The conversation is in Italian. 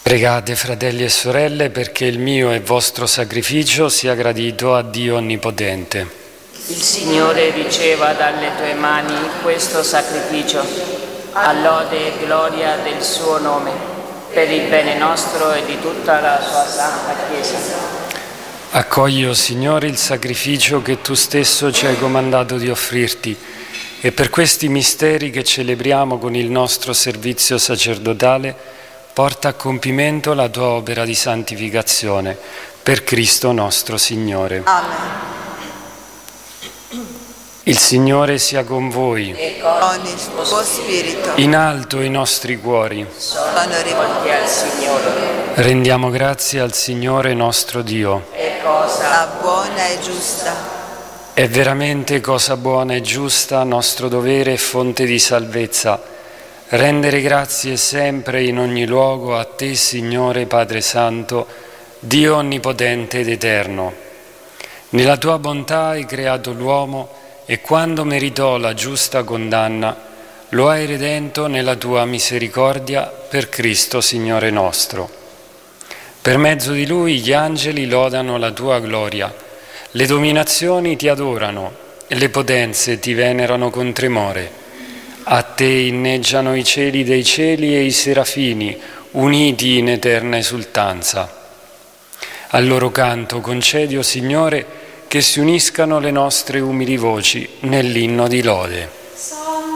Pregate, fratelli e sorelle, perché il mio e vostro sacrificio sia gradito a Dio Onnipotente. Il Signore riceva dalle tue mani questo sacrificio, a lode e gloria del suo nome, per il bene nostro e di tutta la sua santa Chiesa. Accogli, o Signore, il sacrificio che tu stesso ci hai comandato di offrirti, e per questi misteri che celebriamo con il nostro servizio sacerdotale, porta a compimento la tua opera di santificazione, per Cristo nostro Signore. Amen. Il Signore sia con voi. E Con il tuo spirito. In alto i nostri cuori. sono rivolti al Signore. Rendiamo grazie al Signore nostro Dio. È cosa La buona e giusta. È veramente cosa buona e giusta, nostro dovere e fonte di salvezza, rendere grazie sempre in ogni luogo a te, Signore Padre Santo, Dio Onnipotente ed Eterno. Nella tua bontà hai creato l'uomo e quando meritò la giusta condanna, lo hai redento nella tua misericordia per Cristo, Signore nostro. Per mezzo di Lui gli angeli lodano la tua gloria, le dominazioni ti adorano e le potenze ti venerano con tremore. A te inneggiano i cieli dei cieli e i serafini, uniti in eterna esultanza. Al loro canto concedi, o Signore, che si uniscano le nostre umili voci nell'inno di lode.